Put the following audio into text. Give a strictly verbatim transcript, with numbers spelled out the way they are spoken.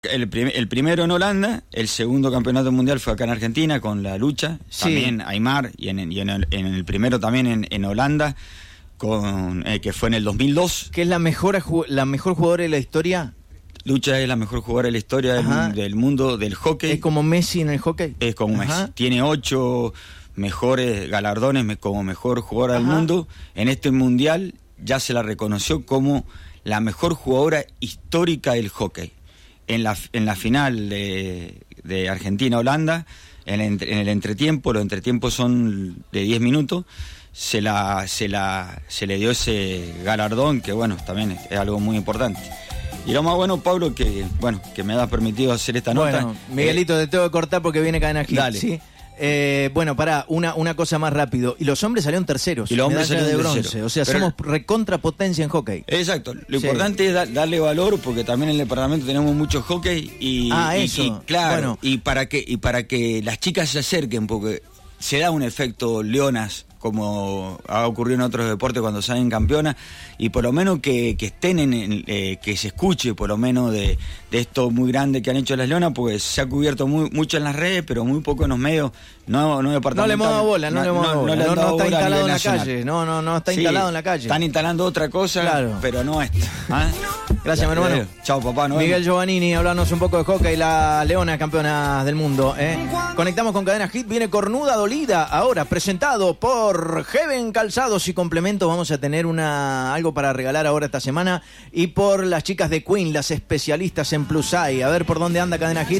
El, prim- el primero en Holanda, el segundo campeonato mundial fue acá en Argentina con la lucha, sí. También Aymar, y en, y en, el, en el primero también en, en Holanda, con eh, que fue en el dos mil dos. ¿Qué es la mejor, la mejor jugadora de la historia? Lucha es la mejor jugadora de la historia del, del mundo del hockey. ¿Es como Messi en el hockey? Es como Ajá. Messi. Tiene ocho mejores galardones como mejor jugadora Ajá. del mundo. En este mundial ya se la reconoció como la mejor jugadora histórica del hockey. En la, en la final de, de Argentina-Holanda, en, en el entretiempo, los entretiempos son de diez minutos, se, la, se, la, se le dio ese galardón, que bueno, también es, es algo muy importante. Y lo más bueno, Pablo, que bueno que me has permitido hacer esta nota. Bueno, Miguelito, eh, te tengo que cortar porque viene Cadena Hit. Dale. ¿Sí? Eh, bueno, pará, una, una cosa más rápido. Y los hombres salieron terceros. Y los hombres salieron de bronce. Tercero. O sea, Pero somos recontrapotencia en hockey. Exacto. Lo sí. importante es da, darle valor, porque también en el departamento tenemos mucho hockey y, ah, y, eso. y claro, bueno. y para que y para que las chicas se acerquen, porque se da un efecto leonas, como ha ocurrido en otros deportes cuando salen campeonas, y por lo menos que, que estén en, en eh, que se escuche por lo menos de, de esto muy grande que han hecho las leonas, pues se ha cubierto muy, mucho en las redes, pero muy poco en los medios. No, no, no le hemos dado bola, no, no le hemos dado bola. No, no, no está instalado en la nacional. calle. No, no, no está sí, instalado en la calle. Están instalando otra cosa, claro. Pero no esta. ¿Ah? Gracias, mi hermano. Chao, papá. Miguel vemos. Giovannini, hablarnos un poco de hockey, la Leona, campeona del mundo. ¿eh? Conectamos con Cadena Hit. Viene Cornuda Dolida, ahora presentado por Heaven Calzados y Complementos. Vamos a tener una algo para regalar ahora esta semana. Y por las chicas de Queen, las especialistas en Plus Size. A ver por dónde anda Cadena Hit.